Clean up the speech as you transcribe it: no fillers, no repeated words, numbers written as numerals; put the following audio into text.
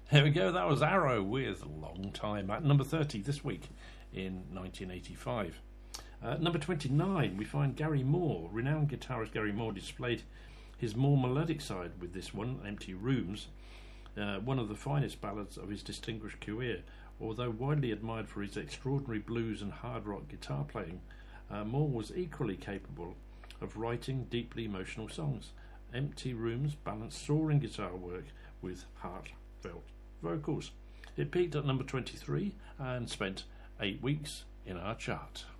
There we go, that was Arrow with Long Time at number 30 this week in 1985. Number 29, we find Gary Moore. Renowned guitarist Gary Moore displayed his more melodic side with this one, Empty Rooms, one of the finest ballads of his distinguished career. Although widely admired for his extraordinary blues and hard rock guitar playing, Moore was equally capable of writing deeply emotional songs. Empty Rooms balanced soaring guitar work with heartfelt vocals. It peaked at number 23 and spent 8 weeks in our chart.